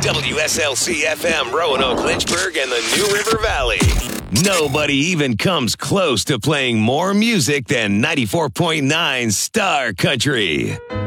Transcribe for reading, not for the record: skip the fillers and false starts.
WSLC FM, Roanoke, Lynchburg, and the New River Valley. Nobody even comes close to playing more music than 94.9 Star Country.